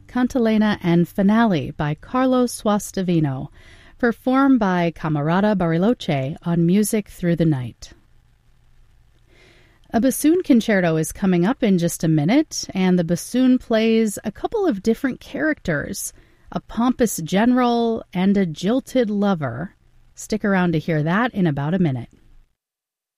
Cantilena and Finale by Carlos Suastavino, performed by Camerata Bariloche on Music Through the Night. A bassoon concerto is coming up in just a minute, and the bassoon plays a couple of different characters, a pompous general and a jilted lover. Stick around to hear that in about a minute.